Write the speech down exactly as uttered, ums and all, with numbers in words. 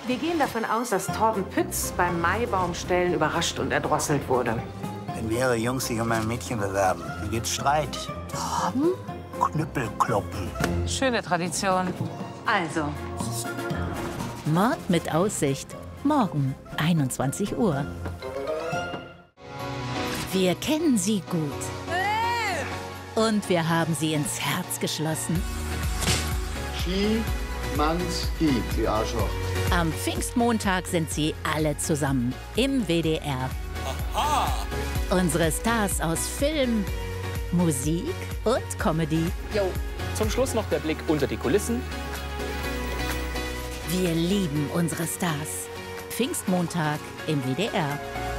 Wir gehen davon aus, dass Torben Pütz beim Maibaumstellen überrascht und erdrosselt wurde. Wenn mehrere Jungs sich um ein Mädchen bewerben, dann gibt's Streit. Torben? Knüppelkloppen. Schöne Tradition. Also. Mord mit Aussicht. Morgen, einundzwanzig Uhr. Wir kennen sie gut. Und wir haben sie ins Herz geschlossen. Schimanski, die Arschloch. Am Pfingstmontag sind sie alle zusammen im W D R. Aha. Unsere Stars aus Film, Musik und Comedy. Jo. Zum Schluss noch der Blick unter die Kulissen. Wir lieben unsere Stars. Pfingstmontag im W D R.